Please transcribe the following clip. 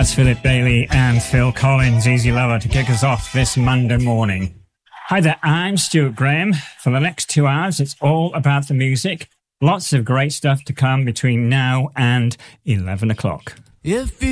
That's Philip Bailey and Phil Collins, Easy Lover, to kick us off this Monday morning. Hi there, I'm Stuart Graham. For the next 2 hours, it's all about the music. Lots of great stuff to come between now and 11 o'clock. If you